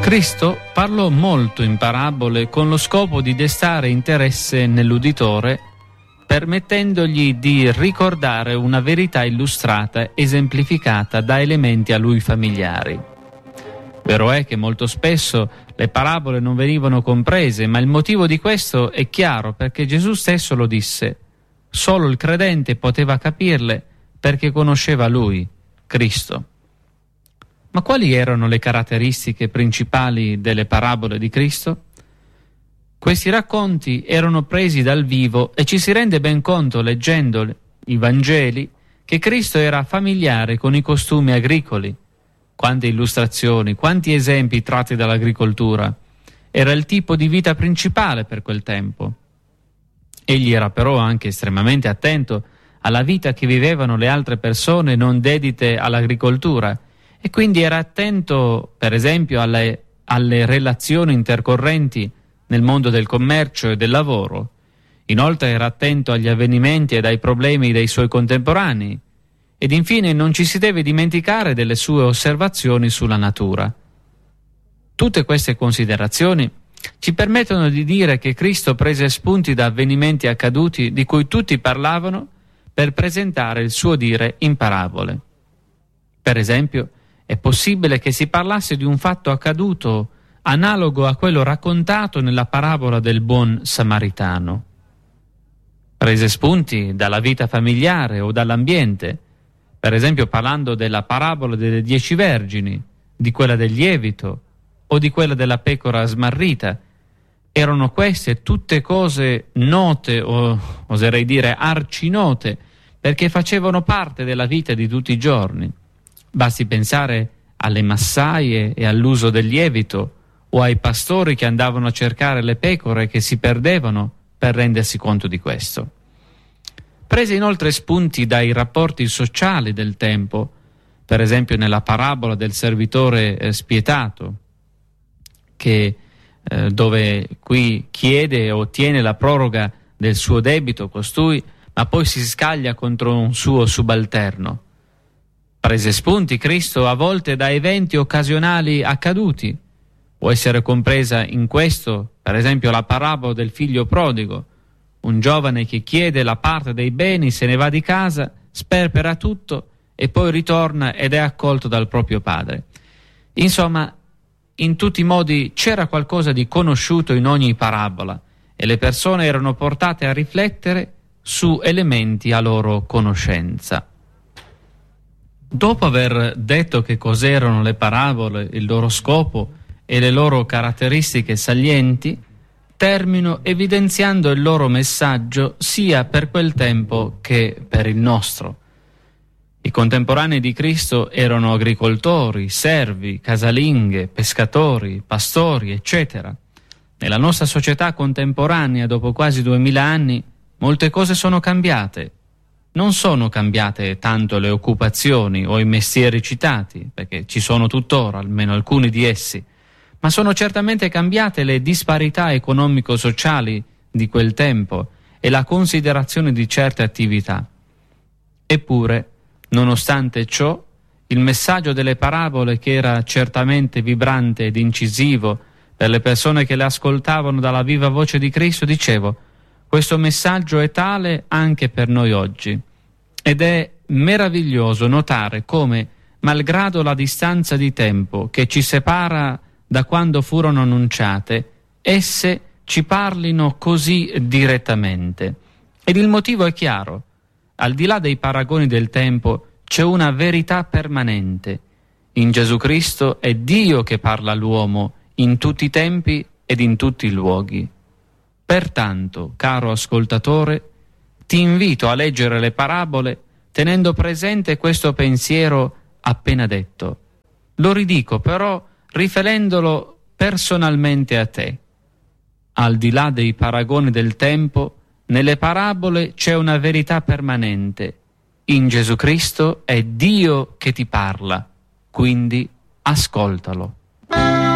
Cristo parlò molto in parabole con lo scopo di destare interesse nell'uditore, permettendogli di ricordare una verità illustrata, esemplificata da elementi a lui familiari. Vero è che molto spesso le parabole non venivano comprese, ma il motivo di questo è chiaro perché Gesù stesso lo disse. Solo il credente poteva capirle perché conosceva Lui, Cristo. Ma quali erano le caratteristiche principali delle parabole di Cristo? Questi racconti erano presi dal vivo e ci si rende ben conto, leggendo i Vangeli, che Cristo era familiare con i costumi agricoli. Quante illustrazioni, quanti esempi tratti dall'agricoltura. Era il tipo di vita principale per quel tempo. Egli era però anche estremamente attento alla vita che vivevano le altre persone non dedite all'agricoltura e quindi era attento, per esempio, alle relazioni intercorrenti nel mondo del commercio e del lavoro. Inoltre era attento agli avvenimenti ed ai problemi dei suoi contemporanei. Ed infine non ci si deve dimenticare delle sue osservazioni sulla natura. Tutte queste considerazioni ci permettono di dire che Cristo prese spunti da avvenimenti accaduti di cui tutti parlavano per presentare il suo dire in parabole. Per esempio, è possibile che si parlasse di un fatto accaduto analogo a quello raccontato nella parabola del buon samaritano. Prese spunti dalla vita familiare o dall'ambiente, per esempio parlando della parabola delle 10 vergini, di quella del lievito o di quella della pecora smarrita. Erano queste tutte cose note, o oserei dire arcinote, perché facevano parte della vita di tutti i giorni. Basti pensare alle massaie e all'uso del lievito, o ai pastori che andavano a cercare le pecore che si perdevano per rendersi conto di questo. Prese inoltre spunti dai rapporti sociali del tempo, per esempio nella parabola del servitore spietato, che dove qui chiede o ottiene la proroga del suo debito costui, ma poi si scaglia contro un suo subalterno. Prese spunti Cristo a volte da eventi occasionali accaduti. Può essere compresa in questo, per esempio, la parabola del figlio prodigo, un giovane che chiede la parte dei beni, se ne va di casa, sperpera tutto e poi ritorna ed è accolto dal proprio padre. Insomma, in tutti i modi c'era qualcosa di conosciuto in ogni parabola e le persone erano portate a riflettere su elementi a loro conoscenza. Dopo aver detto che cos'erano le parabole, il loro scopo e le loro caratteristiche salienti, termino evidenziando il loro messaggio sia per quel tempo che per il nostro. I contemporanei di Cristo erano agricoltori, servi, casalinghe, pescatori, pastori, eccetera. Nella nostra società contemporanea, dopo quasi 2000 anni, molte cose sono cambiate. Non sono cambiate tanto le occupazioni o i mestieri citati, perché ci sono tuttora, almeno alcuni di essi, ma sono certamente cambiate le disparità economico-sociali di quel tempo e la considerazione di certe attività. Eppure, nonostante ciò, il messaggio delle parabole, che era certamente vibrante ed incisivo per le persone che le ascoltavano dalla viva voce di Cristo, dicevo, questo messaggio è tale anche per noi oggi. Ed è meraviglioso notare come, malgrado la distanza di tempo che ci separa da quando furono annunciate, esse ci parlino così direttamente. Ed il motivo è chiaro. Al di là dei paragoni del tempo c'è una verità permanente. In Gesù Cristo è Dio che parla all'uomo in tutti i tempi ed in tutti i luoghi. Pertanto, caro ascoltatore, ti invito a leggere le parabole tenendo presente questo pensiero appena detto. Lo ridico però riferendolo personalmente a te. Al di là dei paragoni del tempo, nelle parabole c'è una verità permanente. In Gesù Cristo è Dio che ti parla, quindi ascoltalo.